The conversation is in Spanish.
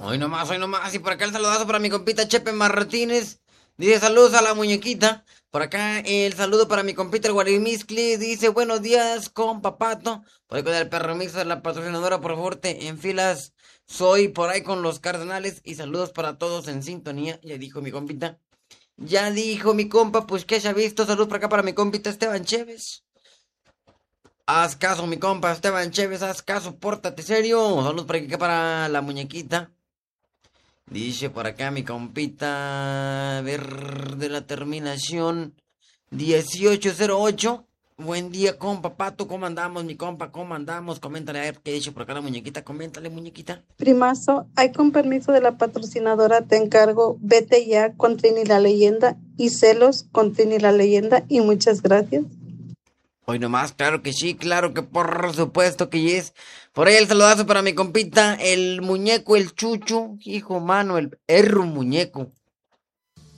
Hoy nomás. Y por acá el saludazo para mi compita Chepe Martínez. Dice saludos a la muñequita. Por acá el saludo para mi compita el Guarimiscli. Dice buenos días, compa Pato. Por ahí con el perro mix de la patrocinadora, por favor, te enfilas. Soy por ahí con los cardenales. Y saludos para todos en sintonía. Ya dijo mi compita. Ya dijo mi compa, pues que haya visto. Saludos por acá para mi compita Esteban Chévez. Haz caso, mi compa Esteban Chévez, haz caso, pórtate serio. Saludos por acá para la muñequita. Dice por acá mi compita, a ver, de la terminación 1808. Buen día, compa Pato, ¿cómo andamos, mi compa? ¿Cómo andamos? Coméntale a ver qué dice por acá la muñequita. Coméntale, muñequita. Primazo, hay con permiso de la patrocinadora, te encargo, vete ya con Trini la leyenda y celos con Trini la leyenda y muchas gracias. Hoy nomás, claro que sí, claro que por supuesto que es. Por ahí el saludazo para mi compita, el muñeco, el chucho, hijo mano, el perro muñeco.